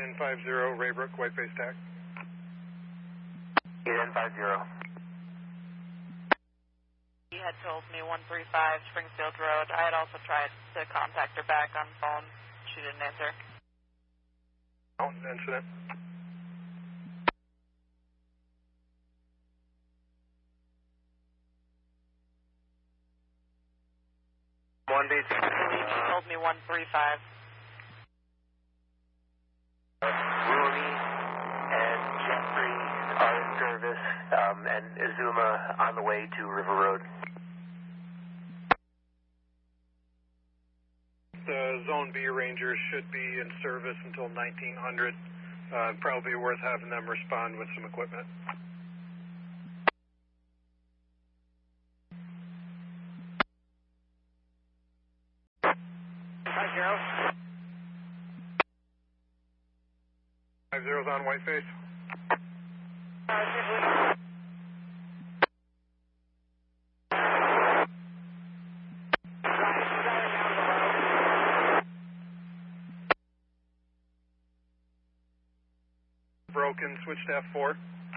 8N50, Raybrook, Whiteface TAC. 8N50. He had told me 135 Springfield Road. I had also tried to contact her back on phone. She didn't answer. Oh, incident. She told me 135. Rooney and Jeffrey are in service, and Azuma on the way to River Road. The Zone B Rangers should be in service until 1900. Probably worth having them respond with some equipment. Five zero's on Whiteface. Broken, switch to F4.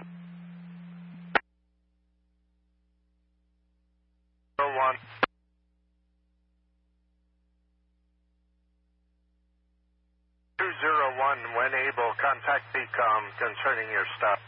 01. 201, when able, contact BCOM concerning your stop.